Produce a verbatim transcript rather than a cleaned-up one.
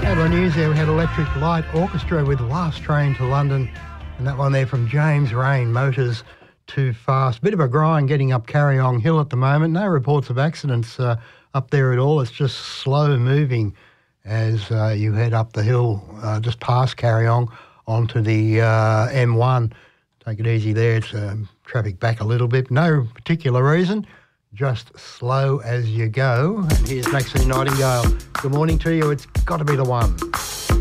Headline news there, we had Electric Light Orchestra with Last Train to London, and that one there from James Rain, Motors Too Fast. Bit of a grind getting up Carryong Hill at the moment. No reports of accidents uh, up there at all. It's just slow moving as uh, you head up the hill uh, just past Carryong onto the uh, M one. Take it easy there. It's um, traffic back a little bit. No particular reason, just slow as you go. And here's Maxine Nightingale. Good morning to you. It's got to be the one.